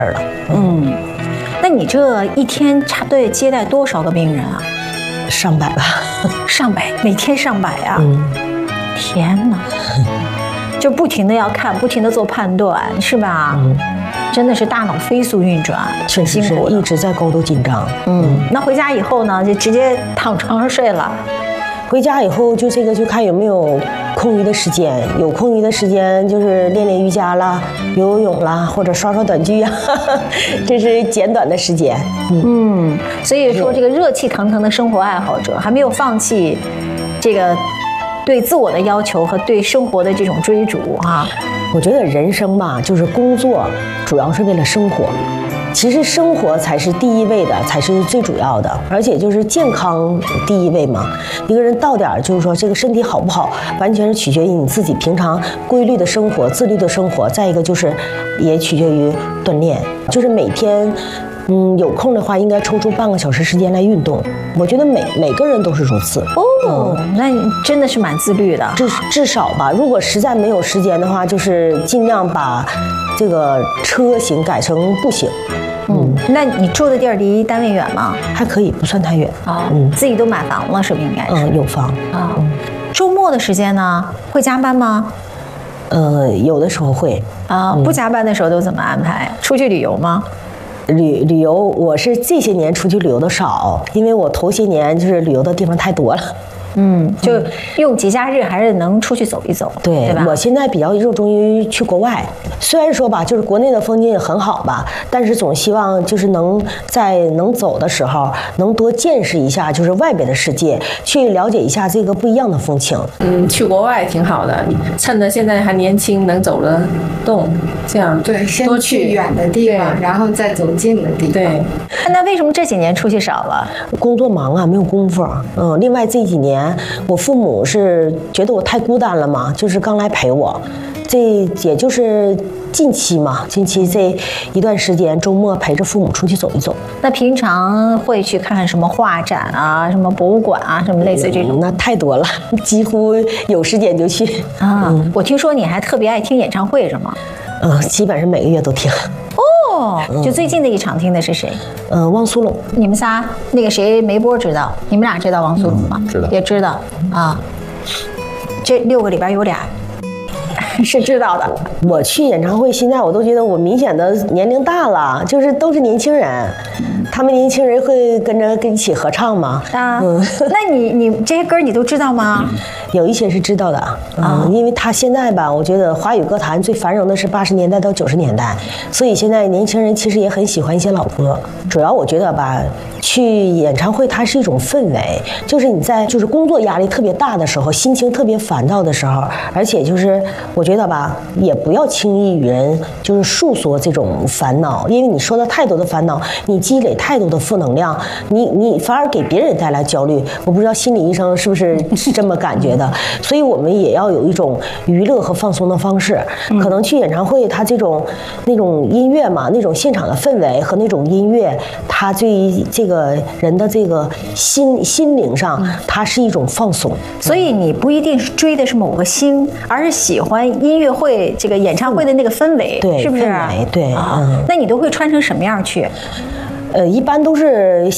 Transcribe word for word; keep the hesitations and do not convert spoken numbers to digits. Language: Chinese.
了。 嗯，那你这一天差不多接待多少个病人啊？ 上百吧， 上百，每天上百啊！ 嗯， 天哪，就不停的要看，不停的做判断，是吧？ 嗯， 真的是大脑飞速运转， 确实是一直在高度紧张。 嗯，那回家以后呢，就直接躺床上睡了。 回家以后就这个就看有没有空余的时间，有空余的时间就是练练瑜伽啦、游游泳啦，或者刷刷短剧啊，这是简短的时间。 嗯，嗯，所以说这个热气腾腾的生活爱好者还没有放弃这个对自我的要求和对生活的这种追逐啊。 我觉得人生吧，就是工作主要是为了生活。其实生活才是第一位的，才是最主要的，而且就是健康第一位嘛。一个人到点儿，就是说这个身体好不好，完全是取决于你自己平常规律的生活、自律的生活。再一个就是，也取决于锻炼，就是每天，嗯，有空的话应该抽出半个小时时间来运动。我觉得每每个人都是如此。 哦，嗯、那你真的是蛮自律的。 至至少吧，如果实在没有时间的话，就是尽量把这个车行改成步行。 嗯，那你住的地儿离单位远吗？ 还可以，不算太远啊。嗯，自己都买房了，是不是应该是？ 嗯，有房啊。嗯，周末的时间呢，会加班吗？ 呃，有的时候会。 啊，不加班的时候都怎么安排？出去旅游吗？ 旅旅游，我是这些年出去旅游的少，因为我头些年就是旅游的地方太多了。 嗯，就用节假日还是能出去走一走， 对， 对吧？ 我现在比较热衷于去国外，虽然说吧，就是国内的风景也很好吧，但是总希望就是能在能走的时候，能多见识一下就是外边的世界，去了解一下这个不一样的风情。 嗯，去国外挺好的，趁着现在还年轻，能走得动，这样对，先去远的地方，然后再走近的地方。 对， 那为什么这几年出去少了？ 工作忙啊，没有功夫。嗯，另外这几年。我父母是觉得我太孤单了嘛，就是刚来陪我，这也就是近期嘛，近期这一段时间周末陪着父母出去走一走。 那平常会去看什么画展啊，什么博物馆啊，什么类似这种？ 嗯、那太多了，几乎有时间就去啊、嗯。我听说你还特别爱听演唱会是吗？ 嗯，基本上每个月都听。 哦，就最近的一场听的是谁？ 呃，汪苏泷。 你们仨那个谁梅波知道？你们俩知道汪苏泷吗？ 嗯、知道， 也知道啊。这六个里边有俩是知道的。 我去演唱会，现在我都觉得我明显的年龄大了，就是都是年轻人，他们年轻人会跟着跟一起合唱吗？ 啊，嗯、那你你这些歌你都知道吗？ 有一些是知道的啊、嗯，因为他现在吧，我觉得华语歌坛最繁荣的是八十年代到九十年代，所以现在年轻人其实也很喜欢一些老歌。主要我觉得吧，去演唱会它是一种氛围，就是你在就是工作压力特别大的时候，心情特别烦躁的时候，而且就是我觉得吧，也不要轻易与人就是诉说这种烦恼，因为你说的太多的烦恼，你积累太多的负能量，你你反而给别人带来焦虑。我不知道心理医生是不是这么感觉的。所以我们也要有一种娱乐和放松的方式，可能去演唱会，它这种那种音乐嘛，那种现场的氛围和那种音乐，它对于这个人的这个心心灵上，它是一种放松。 所以你不一定是追的是某个星，而是喜欢音乐会这个演唱会的那个氛围， 对， 是不是？ 氛围对， 啊，那你都会穿成什么样去？ 呃，一般都是